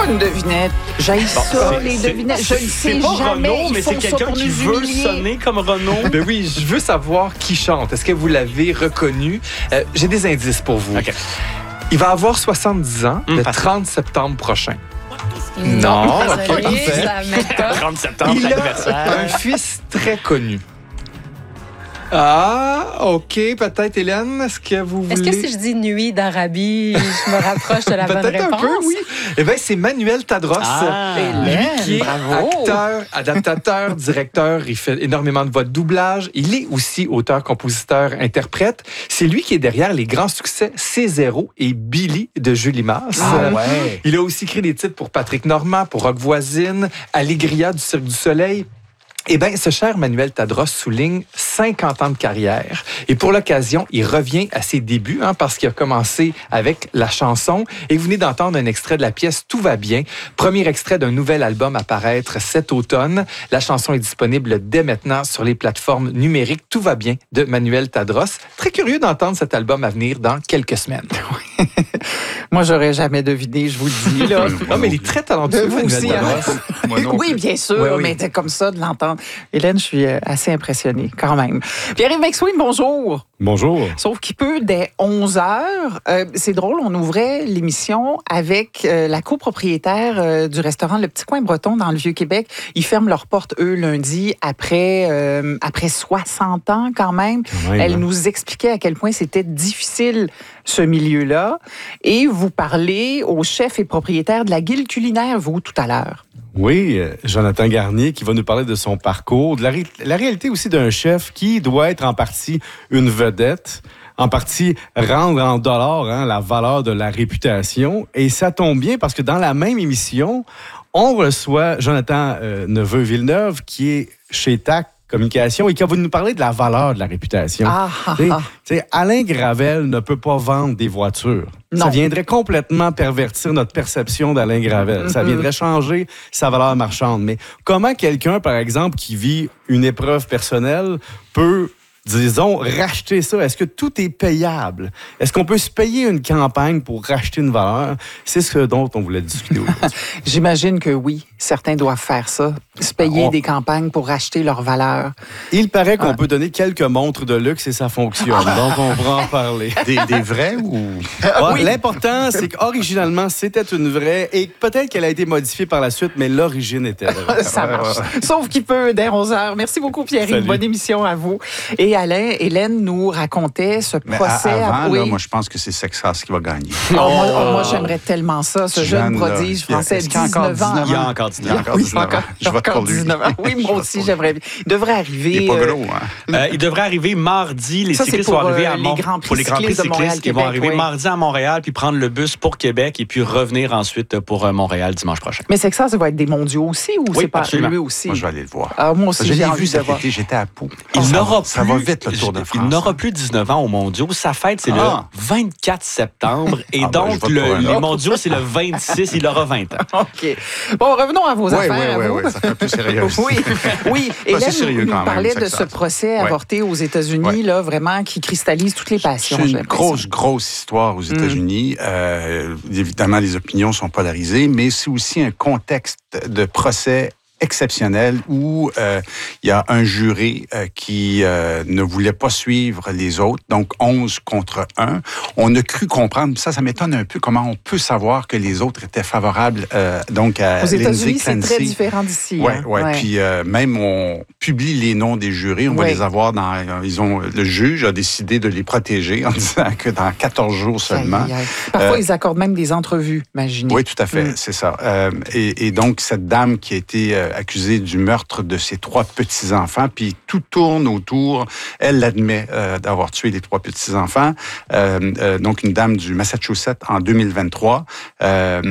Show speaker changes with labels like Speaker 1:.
Speaker 1: pas une devinette. J'aille ça, les devinettes. Je ne sais
Speaker 2: pas
Speaker 1: jamais.
Speaker 2: Renaud, mais c'est quelqu'un qui veut sonner comme Renaud.
Speaker 3: Ben oui, je veux savoir qui chante. Est-ce que vous l'avez reconnu? J'ai des indices pour vous.
Speaker 2: OK.
Speaker 3: Il va avoir 70 ans le
Speaker 2: facile.
Speaker 3: 30 septembre prochain.
Speaker 1: Non,
Speaker 3: OK, parfait.
Speaker 1: ça m'aide pas.
Speaker 2: 30 septembre,
Speaker 3: Il a
Speaker 2: l'anniversaire.
Speaker 3: un fils très connu. Ah, OK. Peut-être, Hélène, est-ce que vous voulez...
Speaker 4: Est-ce que si je dis nuit d'Arabie, je me rapproche de la bonne
Speaker 3: Peut-être
Speaker 4: réponse?
Speaker 3: un peu, oui. Eh bien, c'est Manuel Tadros.
Speaker 2: Ah.
Speaker 3: Lui qui est
Speaker 1: bravo.
Speaker 3: acteur, adaptateur, directeur. Il fait énormément de voix de doublage. Il est aussi auteur, compositeur, interprète. C'est lui qui est derrière les grands succès C0 et Billy de Julie Masse.
Speaker 2: Ah ouais.
Speaker 3: Il a aussi écrit des titres pour Patrick Normand, pour Rock Voisine, Allegria du Cirque du Soleil. Eh bien, ce cher Manuel Tadros souligne 50 ans de carrière. Et pour l'occasion, il revient à ses débuts, parce qu'il a commencé avec la chanson. Et vous venez d'entendre un extrait de la pièce « Tout va bien », premier extrait d'un nouvel album à paraître cet automne. La chanson est disponible dès maintenant sur les plateformes numériques. « Tout va bien » de Manuel Tadros. Très curieux d'entendre cet album à venir dans quelques semaines.
Speaker 1: Moi, j'aurais jamais deviné, je vous le dis. Là.
Speaker 3: Non, mais il est très talentueux,
Speaker 1: Vous
Speaker 3: Manuel
Speaker 1: aussi, hein?
Speaker 3: Tadros.
Speaker 1: Oui, bien sûr,
Speaker 3: Ouais, oui.
Speaker 1: mais c'est comme ça de l'entendre. Hélène, je suis assez impressionnée, quand même. Pierre-Yves McSween, bonjour.
Speaker 5: Bonjour.
Speaker 1: Sauf qu'il peut, dès 11 heures, c'est drôle, on ouvrait l'émission avec la copropriétaire du restaurant Le Petit Coin Breton dans le Vieux-Québec. Ils ferment leurs portes, eux, lundi, après 60 ans, quand même. Elle nous expliquait à quel point c'était difficile, ce milieu-là. Et vous parlez au chef et propriétaire de la Guilde culinaire, vous, tout à l'heure.
Speaker 5: Oui, Jonathan Garnier qui va nous parler de son parcours, de la réalité aussi d'un chef qui doit être en partie une vedette, en partie rendre en dollars la valeur de la réputation. Et ça tombe bien parce que dans la même émission, on reçoit Jonathan Neveu-Villeneuve qui est chez TAC Communication et qui va nous parler de la valeur de la réputation. Alain Gravel ne peut pas vendre des voitures.
Speaker 1: Non.
Speaker 5: Ça viendrait complètement pervertir notre perception d'Alain Gravel. Ça viendrait changer sa valeur marchande. Mais comment quelqu'un, par exemple, qui vit une épreuve personnelle peut, disons, racheter ça? Est-ce que tout est payable? Est-ce qu'on peut se payer une campagne pour racheter une valeur? C'est ce dont on voulait discuter aujourd'hui.
Speaker 1: J'imagine que oui, certains doivent faire ça, se payer des campagnes pour racheter leur valeur.
Speaker 5: Il paraît qu'on peut donner quelques montres de luxe et ça fonctionne. Donc, on pourra en parler.
Speaker 6: Des vrais ou...
Speaker 5: Ouais, l'important, c'est qu'originalement, c'était une vraie et peut-être qu'elle a été modifiée par la suite, mais l'origine était vraie.
Speaker 1: Ça marche. Sauf qu'il peut, dès 11 heures. Merci beaucoup, Pierre.
Speaker 5: Salut.
Speaker 1: Bonne émission à vous. Et Alain, Hélène nous racontait ce
Speaker 6: Mais
Speaker 1: procès.
Speaker 6: avant,
Speaker 1: Oui.
Speaker 6: là, moi, je pense que c'est Sexas qui va gagner.
Speaker 1: Moi, j'aimerais tellement ça, ce jeune
Speaker 6: Jeune, là.
Speaker 1: prodige français,
Speaker 6: Est-ce qu'il y a encore
Speaker 1: 19 ans.
Speaker 6: 19
Speaker 2: Il y a encore 19 ans.
Speaker 1: Oui,
Speaker 6: 19 ans. Je vote pour lui.
Speaker 1: 19 ans. Oui, moi aussi, j'aimerais bien. Il devrait arriver.
Speaker 6: Il n'est pas gros, hein?
Speaker 2: Il devrait arriver mardi. Les
Speaker 1: Ça, c'est
Speaker 2: cyclistes
Speaker 1: pour,
Speaker 2: vont arriver à
Speaker 1: les Grands Prix
Speaker 2: pour les Grands Prix
Speaker 1: cyclistes de Montréal,
Speaker 2: cyclistes. Ils vont
Speaker 1: Québec,
Speaker 2: arriver
Speaker 1: oui.
Speaker 2: mardi à Montréal, puis prendre le bus pour Québec, et puis revenir ensuite pour Montréal dimanche prochain.
Speaker 1: Mais c'est que ça va être des mondiaux aussi ou
Speaker 2: Oui,
Speaker 1: c'est pas
Speaker 2: absolument.
Speaker 1: lui aussi?
Speaker 6: Moi, je vais aller le voir.
Speaker 1: Ah, moi aussi,
Speaker 6: Je
Speaker 1: j'ai
Speaker 6: l'ai
Speaker 1: envie
Speaker 6: vu
Speaker 1: de
Speaker 6: cet
Speaker 1: voir.
Speaker 6: été, j'étais à Pau.
Speaker 2: Ça
Speaker 6: va vite, le Tour de France.
Speaker 2: Il n'aura plus 19 ans aux mondiaux. Sa fête, c'est le 24 septembre. Et donc,
Speaker 6: je vote pour un
Speaker 2: les
Speaker 6: autre.
Speaker 2: mondiaux, c'est le 26. Il aura 20 ans.
Speaker 1: OK. Bon, revenons à vos affaires. à vous.
Speaker 6: Oui, ça fait un peu sérieux.
Speaker 1: Oui.
Speaker 6: C'est
Speaker 1: Hélène
Speaker 6: sérieux
Speaker 1: nous
Speaker 6: quand même,
Speaker 1: parlait de
Speaker 6: ça.
Speaker 1: ce procès
Speaker 6: Ouais.
Speaker 1: avorté aux États-Unis,
Speaker 6: Ouais.
Speaker 1: là, vraiment, qui cristallise toutes les passions.
Speaker 6: C'est
Speaker 1: j'ai
Speaker 6: une
Speaker 1: l'impression.
Speaker 6: grosse histoire aux États-Unis. Évidemment, les opinions sont polarisées, mais c'est aussi un contexte de procès exceptionnel où il y a un juré qui ne voulait pas suivre les autres, donc 11 contre 1. On a cru comprendre, ça m'étonne un peu comment on peut savoir que les autres étaient favorables donc à
Speaker 1: Aux
Speaker 6: Lindsay
Speaker 1: États-Unis, c'est
Speaker 6: Clancy.
Speaker 1: très différent d'ici.
Speaker 6: Oui,
Speaker 1: hein.
Speaker 6: ouais. Puis même on publie les noms des jurés, on va
Speaker 1: Ouais.
Speaker 6: les avoir le juge a décidé de les protéger en disant que dans 14 jours seulement.
Speaker 1: Aïe, aïe. Parfois, ils accordent même des entrevues, imaginez.
Speaker 6: Oui, tout à fait, c'est ça. Et donc, cette dame qui a été accusée du meurtre de ses 3 petits-enfants, puis tout tourne autour, elle l'admet d'avoir tué les 3 petits-enfants, donc une dame du Massachusetts en 2023.